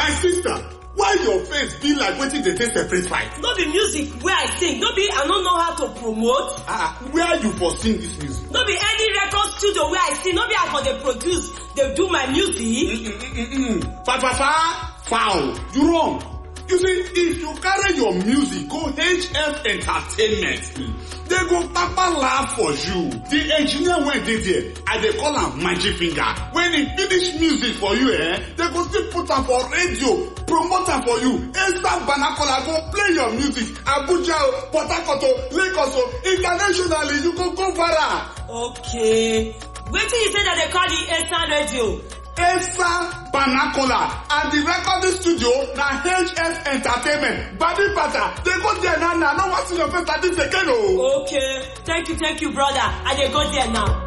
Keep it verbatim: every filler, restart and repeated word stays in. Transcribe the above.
My sister, why your face be like wetin dey take separate fight? No be music wey I sing, no be I no know how to promote. Ah, where you for sing this music? No be any record studio wey I sing, no be I for dey produce, dey do my music. Mm-mm-mm-mm. Papa, foul, you wrong. You see, if you carry your music go H F Entertainment, they go papa laugh for you. The engineer wey dey there, I dey call am magic finger. When he finish music for you, eh, they go still put am for radio, promote am for you. Instant Banakola go play your music. Abuja, Port Harcourt, Lagos, internationally, you go go viral. Okay. Wetin you say that they call the Eastern Radio? Esa Banakola and the recording studio na H F Entertainment. Badi Bata, they go there now. Now, no one see your face like this again. Oh. Okay. Thank you, thank you, brother. I dey go there now.